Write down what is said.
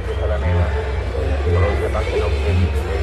empieza la neva, por los demás que no quieren